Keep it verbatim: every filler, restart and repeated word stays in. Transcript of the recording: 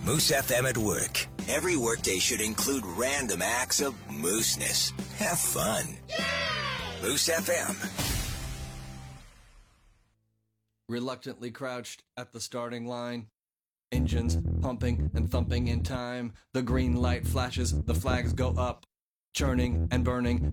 Moose F M at work. Every workday should include random acts of mooseness. Have fun. Yay! Moose F M. Reluctantly crouched at the starting line. Engines pumping and thumping in time. The green light flashes, the flags go up. Churning and burning.